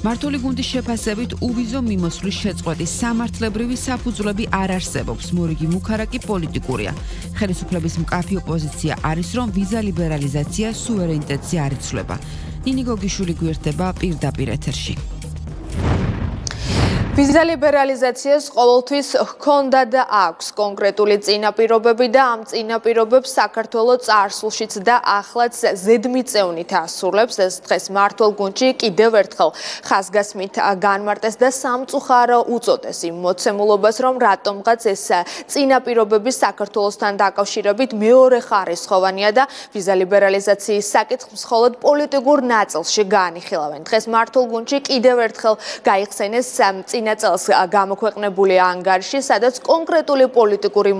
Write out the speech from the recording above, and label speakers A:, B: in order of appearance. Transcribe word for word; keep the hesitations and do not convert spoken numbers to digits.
A: მართული გუნდის შეფასებით უვიზო მიმოსვლის შეწყვეტის სამართლებრივი საფუძვლები არ არსებობს, მორიგი მუქარა კი პოლიტიკურია. ხელისუფლების მკაფიო პოზიცია არის, რომ ვიზა ლიბერალიზაცია სუვერენიტეტზე არ იცვლება. ნინი გოგიშვილი გვერდება პირდაპირ ეთერში.
B: ვიზა ლიბერალიზაციას ყოველთვის ჰქონდა და აქვს კონკრეტული წინაპირობები და ამ წინაპირობებს საქართველოს წარსულშიც და ახლაც ზედმიწევნით ასრულებს. ეს დღეს მართულ გუნდში კიდევ ერთხელ ხაზგასმით განმარტეს და სამწუხარო უწოდეს იმ მოცემულობას, რომ რატომღაც ეს წინაპირობები საქართველოსთან დაკავშირებით მეორეხარისხოვანია და ვიზა ლიბერალიზაციის საკითხს მხოლოდ პოლიტიკურ ნაწილში გაანიხილავენ. დღეს მართულ გუნდში კიდევ ერთხელ გაიხსენეს წინა წელს გამოქვეყნებული ანგარიში, სადაც კონკრეტული პოლიტიკური